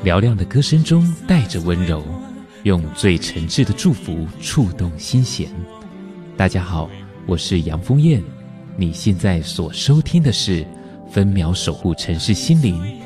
嘹亮的歌声中带着温柔，用最诚挚的祝福触动心弦。大家好，我是杨丰燕，你现在所收听的是分秒守护城市心灵